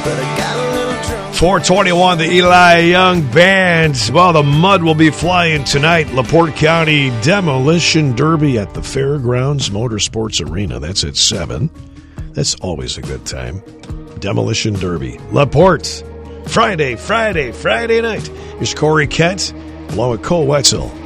but I got a little drunk. 421, the Eli Young Band. Well, the mud will be flying tonight. LaPorte County Demolition Derby at the Fairgrounds Motorsports Arena. That's at 7. That's always a good time. Demolition Derby. LaPorte. Friday night. Here's Corey Kent along with Cole Wetzel.